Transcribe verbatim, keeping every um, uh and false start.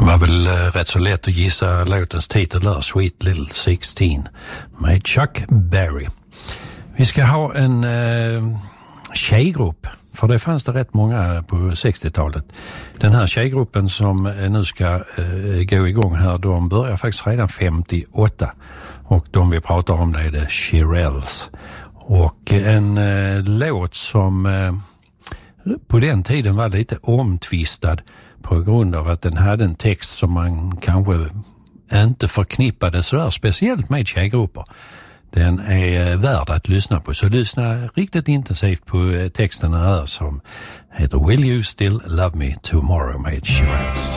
var väl eh, rätt så lätt att gissa låtens titel där, Sweet Little sexton med Chuck Berry. Vi ska ha en eh, tjejgrupp, för det fanns det rätt många på sextiotalet. Den här tjejgruppen som nu ska eh, gå igång här, de börjar faktiskt redan femtioåtta. Och de vi pratar om det är The Shirelles. Och en eh, låt som eh, på den tiden var lite omtvistad på grund av att den hade en text som man kanske inte förknippade så där speciellt med tjejgrupper. Den är värd att lyssna på, så lyssna riktigt intensivt på texten här som heter Will You Still Love Me Tomorrow med Shirelles.